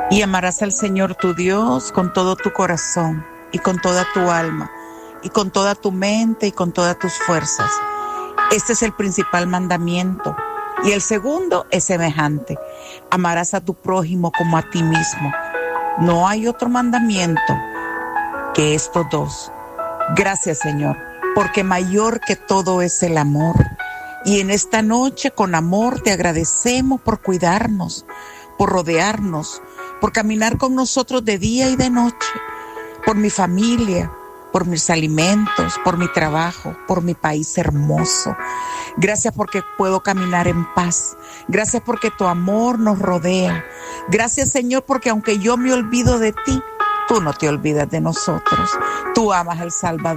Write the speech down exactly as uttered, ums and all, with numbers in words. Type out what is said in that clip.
Y amarás al Señor tu Dios con todo tu corazón y con toda tu alma y con toda tu mente y con todas tus fuerzas. Este es el principal mandamiento. Y el segundo es semejante: amarás a tu prójimo como a ti mismo. No hay otro mandamiento que estos dos. Gracias, Señor, porque mayor que todo es el amor. Y en esta noche, con amor, te agradecemos por cuidarnos, por rodearnos, por caminar con nosotros de día y de noche, por mi familia, por mis alimentos, por mi trabajo, por mi país hermoso. Gracias porque puedo caminar en paz. Gracias porque tu amor nos rodea. Gracias, Señor, porque aunque yo me olvido de ti, tú no te olvidas de nosotros. Tú amas al Salvador.